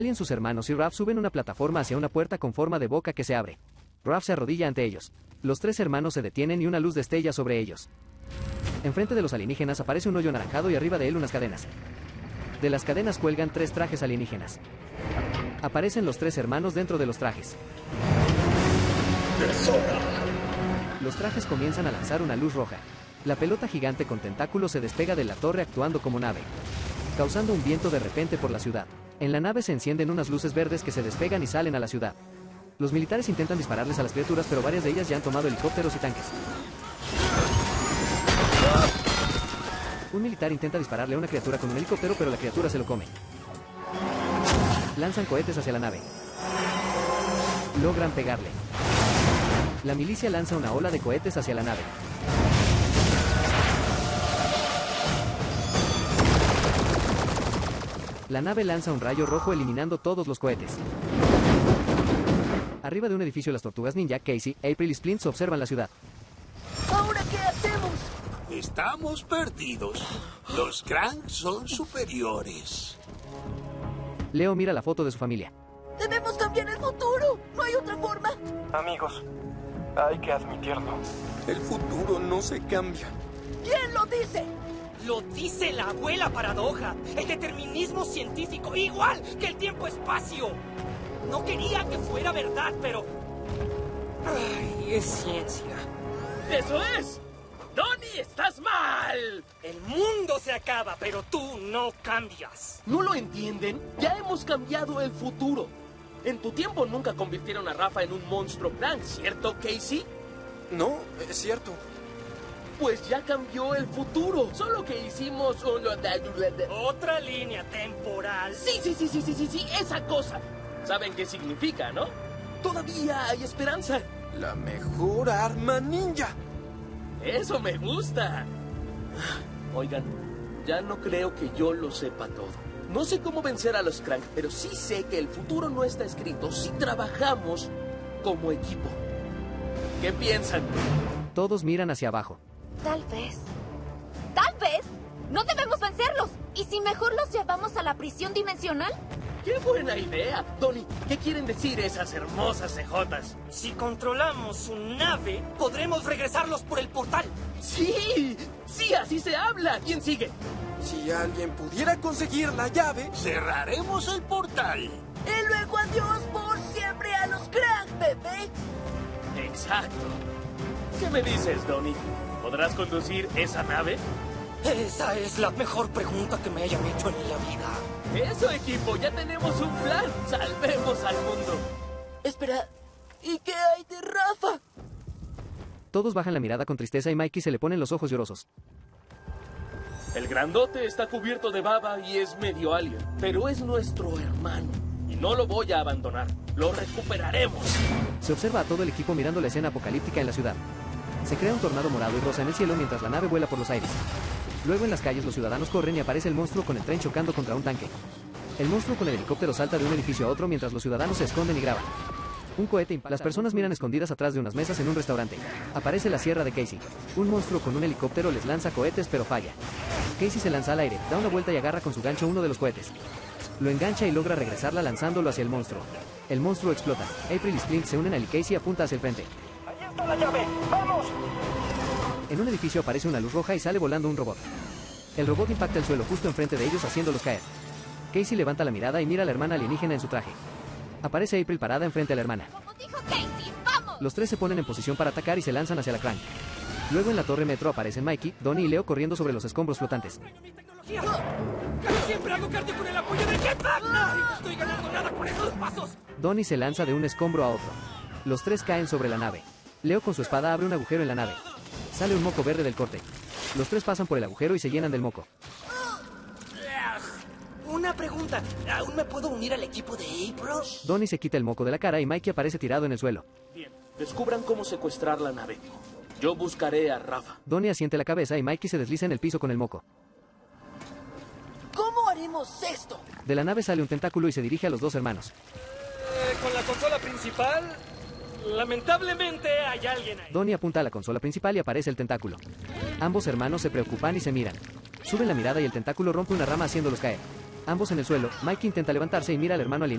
Alien, sus hermanos y Raph suben una plataforma hacia una puerta con forma de boca que se abre. Raph se arrodilla ante ellos. Los tres hermanos se detienen y una luz destella sobre ellos. Enfrente de los alienígenas aparece un hoyo anaranjado y arriba de él unas cadenas. De las cadenas cuelgan 3 trajes alienígenas. Aparecen los 3 hermanos dentro de los trajes. Los trajes comienzan a lanzar una luz roja. La pelota gigante con tentáculos se despega de la torre actuando como nave, causando un viento de repente por la ciudad. En la nave se encienden unas luces verdes que se despegan y salen a la ciudad. Los militares intentan dispararles a las criaturas, pero varias de ellas ya han tomado helicópteros y tanques. Un militar intenta dispararle a una criatura con un helicóptero, pero la criatura se lo come. Lanzan cohetes hacia la nave. Logran pegarle. La milicia lanza una ola de cohetes hacia la nave. La nave lanza un rayo rojo eliminando todos los cohetes. Arriba de un edificio, las tortugas ninja, Casey, April y Splint observan la ciudad. ¿Ahora qué hacemos? Estamos perdidos. Los Krang son superiores. Leo mira la foto de su familia. Debemos cambiar el futuro. No hay otra forma. Amigos, hay que admitirlo. El futuro no se cambia. ¿Quién lo dice? Lo dice la abuela paradoja. El determinismo científico, igual que el tiempo-espacio. No quería que fuera verdad, pero... Ay, es ciencia. ¡Eso es! ¡Donnie, estás mal! El mundo se acaba, pero tú no cambias. ¿No lo entienden? Ya hemos cambiado el futuro. En tu tiempo nunca convirtieron a Rafa en un monstruo Krang, ¿cierto, Casey? No, es cierto. Pues ya cambió el futuro. Solo que hicimos Otra línea temporal. Sí, esa cosa. ¿Saben qué significa, no? Todavía hay esperanza. La mejor arma ninja. Eso me gusta. Oigan, ya no creo que yo lo sepa todo. No sé cómo vencer a los Krang, pero sí sé que el futuro no está escrito si trabajamos como equipo. ¿Qué piensan? Todos miran hacia abajo. Tal vez. ¡Tal vez! ¡No debemos vencerlos! ¿Y si mejor los llevamos a la prisión dimensional? ¡Qué buena idea! Donnie, ¿qué quieren decir esas hermosas cejotas? Si controlamos su nave, podremos regresarlos por el portal. ¡Sí! ¡Sí, así se habla! ¿Quién sigue? Si alguien pudiera conseguir la llave, Cerraremos el portal. Y luego adiós por siempre a los Krang, bebé. Exacto. ¿Qué me dices, Donnie? ¿Podrás conducir esa nave? Esa es la mejor pregunta que me hayan hecho en la vida. Eso, equipo, ya tenemos un plan. Salvemos al mundo. Espera, ¿y qué hay de Rafa? Todos bajan la mirada con tristeza y Mikey se le ponen los ojos llorosos. El grandote está cubierto de baba y es medio alien, pero es nuestro hermano. Y no lo voy a abandonar. Lo recuperaremos. Se observa a todo el equipo mirando la escena apocalíptica en la ciudad. Se crea un tornado morado y rosa en el cielo mientras la nave vuela por los aires. Luego en las calles los ciudadanos corren y aparece el monstruo con el tren chocando contra un tanque. El monstruo con el helicóptero salta de un edificio a otro mientras los ciudadanos se esconden y graban. Un cohete impacta. Las personas miran escondidas atrás de unas mesas en un restaurante. Aparece la sierra de Casey. Un monstruo con un helicóptero les lanza cohetes pero falla. Casey se lanza al aire, da una vuelta y agarra con su gancho uno de los cohetes. Lo engancha y logra regresarla lanzándolo hacia el monstruo. El monstruo explota. April y Splint se unen a él y Casey apunta hacia el frente. ¡Ahí está la llave! ¡Vamos! En un edificio aparece una luz roja y sale volando un robot. El robot impacta el suelo justo enfrente de ellos haciéndolos caer. Casey levanta la mirada y mira a la hermana alienígena en su traje. Aparece April parada enfrente a la hermana. Como dijo Casey, ¡vamos! Los tres se ponen en posición para atacar y se lanzan hacia la Krang. Luego en la torre metro aparecen Mikey, Donnie y Leo corriendo sobre los escombros flotantes. Casi siempre hago cardio con el apoyo del jetpack. No estoy ganando nada con esos pasos. Donnie se lanza de un escombro a otro. Los tres caen sobre la nave. Leo con su espada abre un agujero en la nave. Sale un moco verde del corte. Los tres pasan por el agujero y se llenan del moco. Una pregunta. ¿Aún me puedo unir al equipo de April? Donnie se quita el moco de la cara y Mikey aparece tirado en el suelo. Bien, descubran cómo secuestrar la nave. Yo buscaré a Rafa. Donnie asiente la cabeza y Mikey se desliza en el piso con el moco. ¿Cómo haremos esto? De la nave sale un tentáculo y se dirige a los dos hermanos. Con la consola principal, lamentablemente hay alguien ahí. Donnie apunta a la consola principal y aparece el tentáculo. Ambos hermanos se preocupan y se miran. Suben la mirada y el tentáculo rompe una rama haciéndolos caer. Ambos en el suelo, Mike intenta levantarse y mira al hermano alienígena